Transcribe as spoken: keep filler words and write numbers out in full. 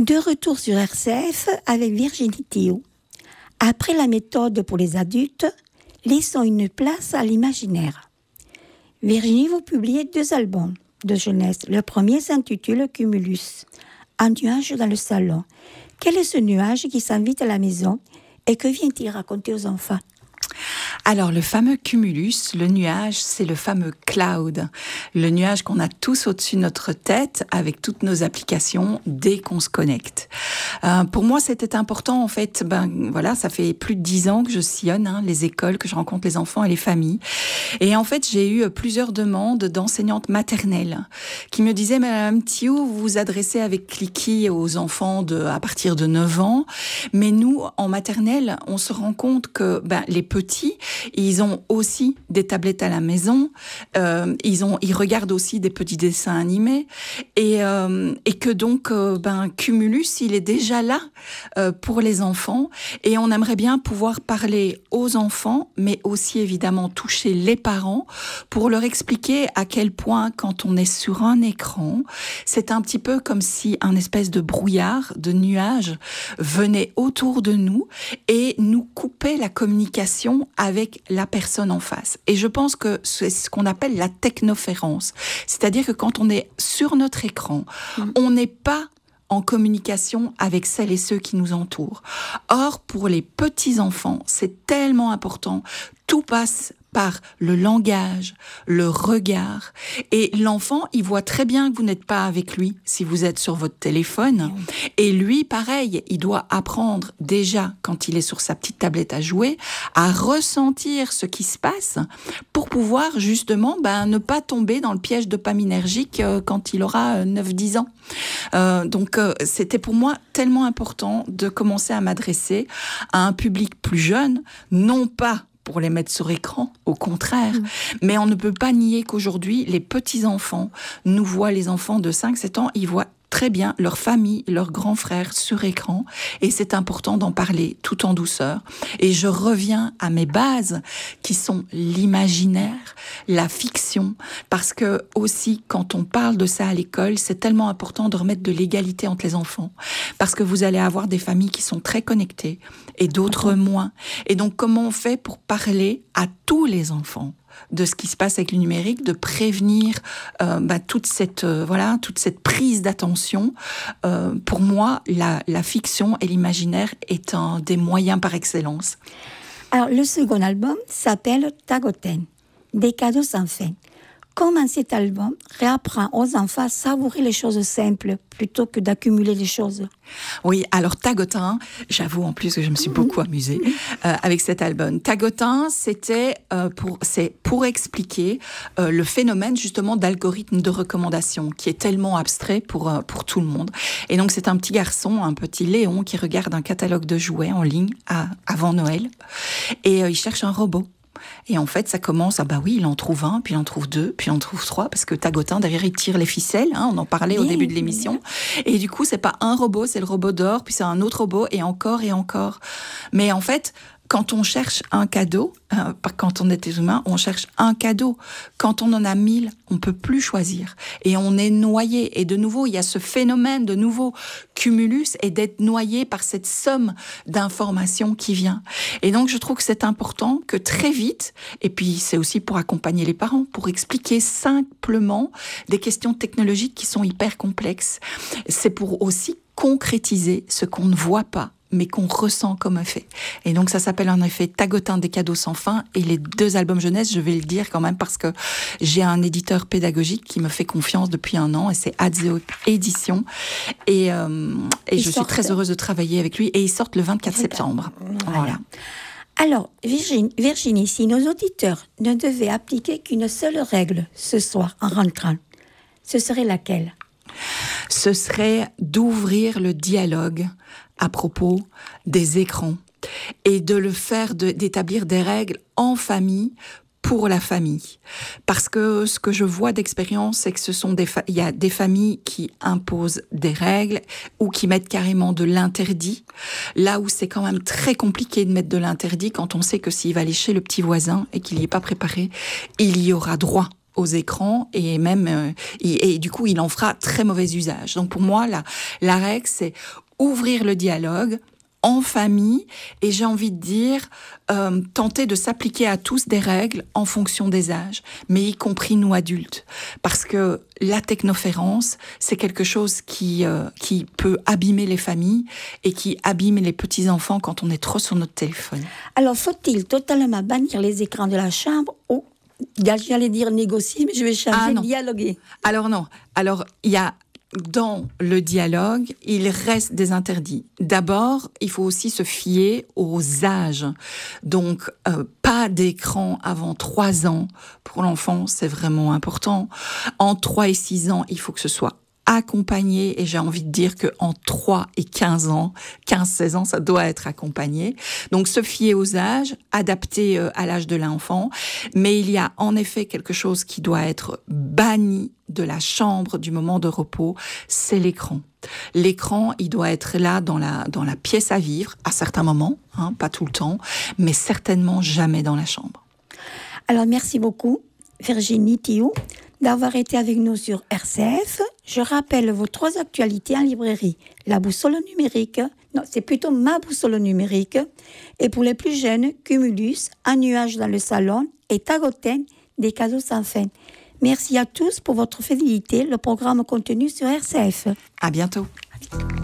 De retour sur R C F avec Virginie Thio. Après la méthode pour les adultes, laissons une place à l'imaginaire. Virginie, vous publiez deux albums de jeunesse. Le premier s'intitule Cumulus, un nuage dans le salon. Quel est ce nuage qui s'invite à la maison et que vient-il raconter aux enfants ? Alors, le fameux cumulus, le nuage, c'est le fameux cloud. Le nuage qu'on a tous au-dessus de notre tête avec toutes nos applications dès qu'on se connecte. Euh, pour moi, c'était important, en fait, ben, voilà, ça fait plus de dix ans que je sillonne hein, les écoles, que je rencontre les enfants et les familles. Et en fait, j'ai eu plusieurs demandes d'enseignantes maternelles qui me disaient, Madame Thio, vous vous adressez avec cliquis aux enfants de, à partir de neuf ans. Mais nous, en maternelle, on se rend compte que ben, les petits, ils ont aussi des tablettes à la maison, euh, ils ont, ils regardent aussi des petits dessins animés, et euh, et que donc euh, ben Cumulus, il est déjà là euh, pour les enfants, et on aimerait bien pouvoir parler aux enfants, mais aussi évidemment toucher les parents pour leur expliquer à quel point quand on est sur un écran, c'est un petit peu comme si un espèce de brouillard, de nuage venait autour de nous et nous coupait la communication avec la personne en face. Et je pense que c'est ce qu'on appelle la technoférence. C'est-à-dire que quand on est sur notre écran, mmh. on n'est pas en communication avec celles et ceux qui nous entourent. Or, pour les petits-enfants, c'est tellement important. Tout passe par le langage, le regard. Et l'enfant, il voit très bien que vous n'êtes pas avec lui si vous êtes sur votre téléphone. Et lui, pareil, il doit apprendre déjà, quand il est sur sa petite tablette à jouer, à ressentir ce qui se passe pour pouvoir justement ben, ne pas tomber dans le piège dopaminergique euh, quand il aura neuf dix ans. Euh, donc, euh, c'était pour moi tellement important de commencer à m'adresser à un public plus jeune, non pas pour les mettre sur écran, au contraire. Mmh. Mais on ne peut pas nier qu'aujourd'hui, les petits-enfants nous voient, les enfants de cinq sept ans, ils voient très bien leur famille, leurs grands frères sur écran, et c'est important d'en parler tout en douceur. Et je reviens à mes bases, qui sont l'imaginaire, la fiction, parce que aussi, quand on parle de ça à l'école, c'est tellement important de remettre de l'égalité entre les enfants, parce que vous allez avoir des familles qui sont très connectées, et d'autres moins. Et donc, comment on fait pour parler à tous les enfants de ce qui se passe avec le numérique, de prévenir euh, bah, toute cette euh, voilà toute cette prise d'attention. Euh, pour moi, la, la fiction et l'imaginaire est un des moyens par excellence. Alors, le second album s'appelle Tagoten, des cadeaux sans fin. Comment cet album réapprend aux enfants à savourer les choses simples plutôt que d'accumuler les choses? Oui, alors Tagotin, j'avoue en plus que je me suis beaucoup amusée euh, avec cet album. Tagotin, c'était euh, pour, c'est pour expliquer euh, le phénomène justement d'algorithme de recommandation qui est tellement abstrait pour, euh, pour tout le monde. Et donc c'est un petit garçon, un petit Léon qui regarde un catalogue de jouets en ligne à, avant Noël et euh, il cherche un robot. Et en fait, ça commence, ah bah oui, il en trouve un, puis il en trouve deux, puis il en trouve trois, parce que Tagotin, derrière, il tire les ficelles, hein, on en parlait bien, au début de l'émission. Bien. Et du coup, c'est pas un robot, c'est le robot d'or, puis c'est un autre robot, et encore et encore. Mais en fait, quand on cherche un cadeau, euh, quand on est des humains, on cherche un cadeau. Quand on en a mille, on peut plus choisir. Et on est noyé. Et de nouveau, il y a ce phénomène de nouveau cumulus et d'être noyé par cette somme d'informations qui vient. Et donc, je trouve que c'est important que très vite, et puis c'est aussi pour accompagner les parents, pour expliquer simplement des questions technologiques qui sont hyper complexes. C'est pour aussi concrétiser ce qu'on ne voit pas, mais qu'on ressent comme un fait. Et donc, ça s'appelle en effet Tagotin des cadeaux sans fin. Et les deux albums jeunesse, je vais le dire quand même parce que j'ai un éditeur pédagogique qui me fait confiance depuis un an, et c'est Adzeo Édition. Et, euh, et je suis très heureuse de travailler avec lui. Et ils sortent le vingt-quatre septembre. Voilà. voilà. Alors, Virginie, Virginie, si nos auditeurs ne devaient appliquer qu'une seule règle ce soir en rentrant, ce serait laquelle ? Ce serait d'ouvrir le dialogue à propos des écrans et de le faire, de, d'établir des règles en famille pour la famille. Parce que ce que je vois d'expérience, c'est que ce sont des fa- il y a des familles qui imposent des règles ou qui mettent carrément de l'interdit. Là où c'est quand même très compliqué de mettre de l'interdit quand on sait que s'il va aller chez le petit voisin et qu'il n'y est pas préparé, il y aura droit aux écrans et même euh, et, et du coup il en fera très mauvais usage. Donc pour moi la la règle c'est ouvrir le dialogue en famille et j'ai envie de dire euh, tenter de s'appliquer à tous des règles en fonction des âges, mais y compris nous adultes, parce que la technoférence c'est quelque chose qui euh, qui peut abîmer les familles et qui abîme les petits enfants quand on est trop sur notre téléphone. Alors faut-il totalement bannir les écrans de la chambre ou j'allais dire négocier, mais je vais changer, ah, non. dialoguer. Alors non. Alors il y a dans le dialogue, il reste des interdits. D'abord, il faut aussi se fier aux âges. Donc, euh, pas d'écran avant trois ans. Pour l'enfant, c'est vraiment important. En trois et six ans, il faut que ce soit accompagné, et j'ai envie de dire que en trois et quinze ans, quinze seize ans, ça doit être accompagné. Donc se fier aux âges, adapté euh, à l'âge de l'enfant, mais il y a en effet quelque chose qui doit être banni de la chambre du moment de repos, c'est l'écran. L'écran, il doit être là dans la dans la pièce à vivre à certains moments, hein, pas tout le temps, mais certainement jamais dans la chambre. Alors merci beaucoup Virginie Thioux d'avoir été avec nous sur R C F. Je rappelle vos trois actualités en librairie. La boussole numérique, non, c'est plutôt ma boussole numérique. Et pour les plus jeunes, Cumulus, Un nuage dans le salon et Tagoten, des cadeaux sans fin. Merci à tous pour votre fidélité. Le programme continue sur R C F. À bientôt. À bientôt.